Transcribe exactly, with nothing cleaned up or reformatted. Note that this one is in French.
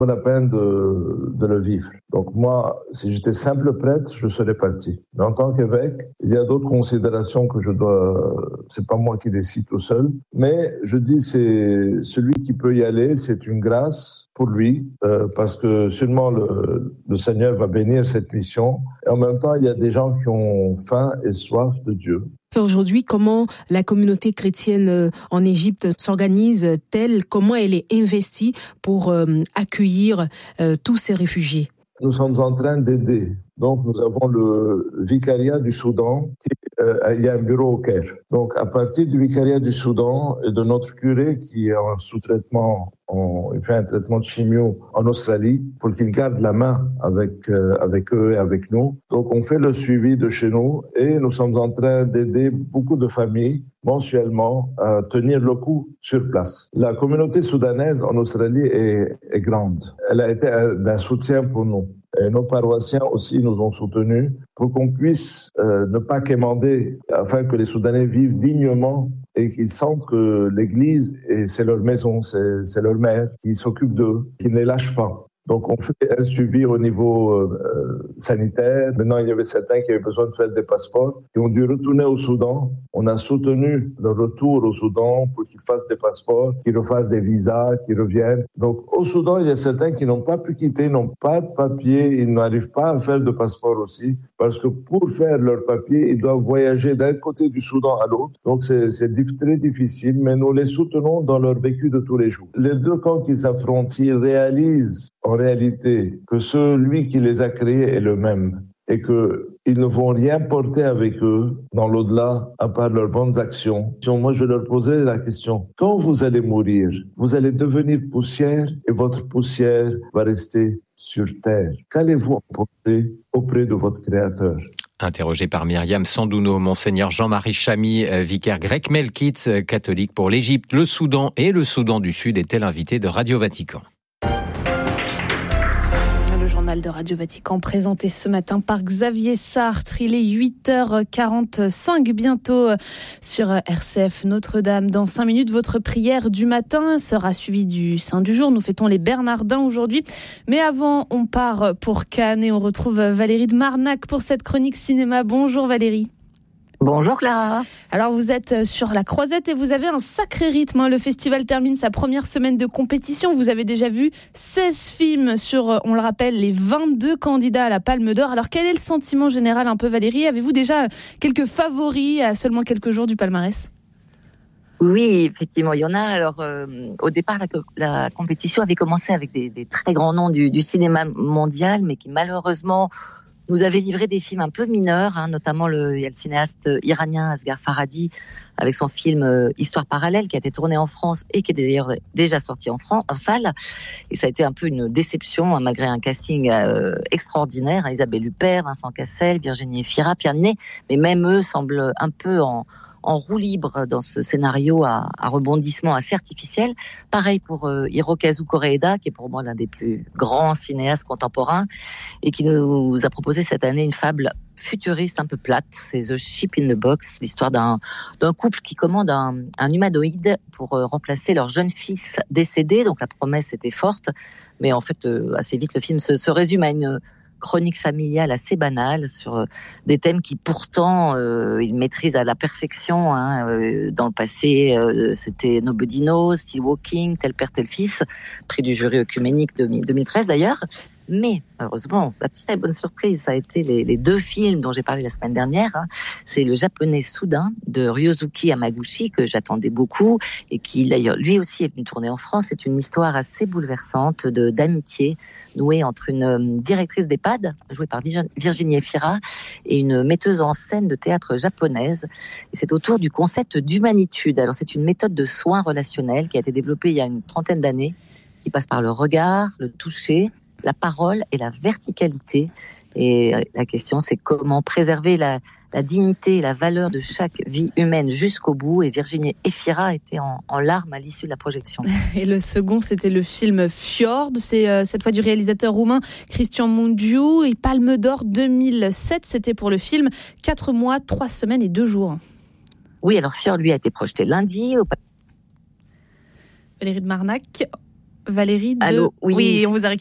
pas la peine de, de le vivre. Donc moi, si j'étais simple prêtre, je serais parti. Mais en tant qu'évêque, il y a d'autres considérations que je dois, c'est pas moi qui décide tout seul, mais je dis c'est celui qui peut y aller, c'est une grâce pour lui, euh, parce que seulement le, le Seigneur va bénir cette mission. Et en même temps, il y a des gens qui ont faim et soif de Dieu. Aujourd'hui, comment la communauté chrétienne en Égypte s'organise-t-elle? Comment elle est investie pour euh, accueillir euh, tous ces réfugiés? Nous sommes en train d'aider. Donc, nous avons le vicariat du Soudan, qui, euh, il y a un bureau au Caire. Donc, à partir du vicariat du Soudan et de notre curé qui est en sous-traitement, on, il fait un traitement de chimio en Australie pour qu'il garde la main avec, euh, avec eux et avec nous. Donc, on fait le suivi de chez nous et nous sommes en train d'aider beaucoup de familles mensuellement à tenir le coup sur place. La communauté soudanaise en Australie est, est grande. Elle a été d'un soutien pour nous. Et nos paroissiens aussi nous ont soutenus pour qu'on puisse euh, ne pas quémander, afin que les Soudanais vivent dignement et qu'ils sentent que l'Église, et c'est leur maison, c'est, c'est leur mère, qui s'occupe d'eux, qui ne les lâche pas. Donc on fait un suivi au niveau euh, sanitaire. Maintenant, il y avait certains qui avaient besoin de faire des passeports, qui ont dû retourner au Soudan. On a soutenu le retour au Soudan pour qu'ils fassent des passeports, qu'ils refassent des visas, qu'ils reviennent. Donc au Soudan, il y a certains qui n'ont pas pu quitter, n'ont pas de papier, ils n'arrivent pas à faire de passeport aussi, parce que pour faire leur papier, ils doivent voyager d'un côté du Soudan à l'autre. Donc c'est, c'est très difficile, mais nous les soutenons dans leur vécu de tous les jours. Les deux camps qui s'affrontent, s'ils réalisent en réalité que celui qui les a créés est le même et qu'ils ne vont rien porter avec eux dans l'au-delà à part leurs bonnes actions. Moi, je leur posais la question, quand vous allez mourir, vous allez devenir poussière et votre poussière va rester sur terre. Qu'allez-vous apporter auprès de votre Créateur ? Interrogé par Myriam Sandouno, Monseigneur Jean-Marie Chamy, vicaire grec melkite catholique pour l'Égypte, le Soudan et le Soudan du Sud, était l'invité de Radio Vatican. De Radio Vatican présenté ce matin par Xavier Sartre. Il est huit heures quarante-cinq bientôt sur R C F Notre-Dame. Dans cinq minutes, votre prière du matin sera suivie du Saint du jour. Nous fêtons les Bernardins aujourd'hui. Mais avant, on part pour Cannes et on retrouve Valérie de Marnac pour cette chronique cinéma. Bonjour Valérie. Bonjour Clara. Alors vous êtes sur la Croisette et vous avez un sacré rythme. Le festival termine sa première semaine de compétition. Vous avez déjà vu seize films sur, on le rappelle, les vingt-deux candidats à la Palme d'Or. Alors quel est le sentiment général un peu Valérie ? Avez-vous déjà quelques favoris à seulement quelques jours du palmarès ? Oui, effectivement, il y en a. Alors, euh, au départ, la, la compétition avait commencé avec des, des très grands noms du, du cinéma mondial, mais qui malheureusement nous avait livré des films un peu mineurs, hein, notamment le, il y a le cinéaste iranien Asghar Farhadi avec son film euh, Histoire parallèle qui a été tourné en France et qui est d'ailleurs déjà sorti en France, en salle. Et ça a été un peu une déception, hein, malgré un casting euh, extraordinaire. Hein, Isabelle Huppert, Vincent Cassel, Virginie Efira, Pierre Ninet, mais même eux semblent un peu en en roue libre dans ce scénario à, à rebondissement assez artificiel. Pareil pour euh, Hirokazu Koreeda, qui est pour moi l'un des plus grands cinéastes contemporains et qui nous a proposé cette année une fable futuriste un peu plate. C'est The Ship in the Box, l'histoire d'un, d'un couple qui commande un, un humanoïde pour euh, remplacer leur jeune fils décédé. Donc la promesse était forte, mais en fait, euh, assez vite, le film se, se résume à une chronique familiale assez banale sur euh, des thèmes qui pourtant euh, il maîtrise à la perfection. Hein, euh, dans le passé, euh, c'était Nobody Knows, Still Walking, Tel père, tel fils, prix du jury œcuménique deux mille treize d'ailleurs. Mais heureusement, la très bonne surprise, ça a été les, les deux films dont j'ai parlé la semaine dernière. Hein. C'est le japonais Soudain de Ryosuke Hamaguchi que j'attendais beaucoup et qui d'ailleurs lui aussi est venu tourner en France. C'est une histoire assez bouleversante de d'amitié nouée entre une directrice d'EHPAD jouée par Virginie Efira et une metteuse en scène de théâtre japonaise. Et c'est autour du concept d'humanitude. Alors c'est une méthode de soins relationnels qui a été développée il y a une trentaine d'années, qui passe par le regard, le toucher, la parole et la verticalité. Et la question, c'est comment préserver la, la dignité et la valeur de chaque vie humaine jusqu'au bout. Et Virginie Efira était en, en larmes à l'issue de la projection. Et le second, c'était le film Fjord. C'est euh, cette fois du réalisateur roumain Cristian Mungiu. Et Palme d'Or deux mille sept, c'était pour le film quatre mois, trois semaines et deux jours. Oui, alors Fjord, lui, a été projeté lundi. Au... Valérie de Marnac. Valérie de... Allô, oui. oui, on vous a